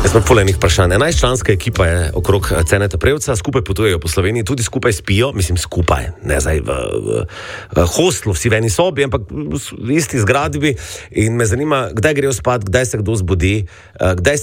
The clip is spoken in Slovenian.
Jaz imam polenih vprašanj. 11-članska ekipa je okrog Ceneta Prevca, skupaj potujejo po Sloveniji, tudi skupaj spijo, mislim skupaj, ne zdaj v hostlu, vsi v eni sobi, ampak v isti zgradbi in me zanima, kdaj grejo spat, kdaj se kdo zbudi, kdaj